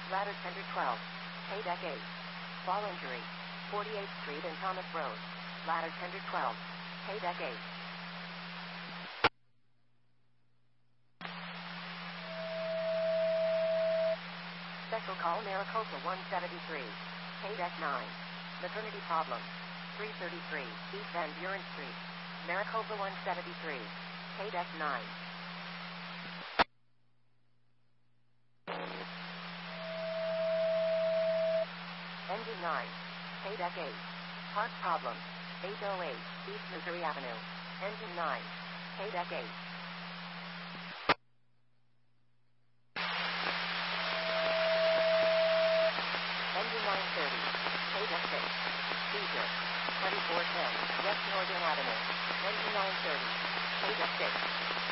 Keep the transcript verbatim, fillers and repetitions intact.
Ladder Center twelve. K-Deck eight. Fall injury. forty-eighth Street and Thomas Road. Ladder Center twelve. K-Deck eight. Special call Maricopa one seventy-three. K-Deck nine. Maternity problem. three thirty-three East Van Buren Street. Maricopa one seventy-three. K-Deck nine. Engine nine. K-Deck eight. Park problem. eight oh eight East Missouri Avenue. Engine nine. K-Deck eight. Engine nine thirty. K-Deck six. Seizure. twenty-four ten West Northern Avenue. Engine nine thirty. K-Deck six.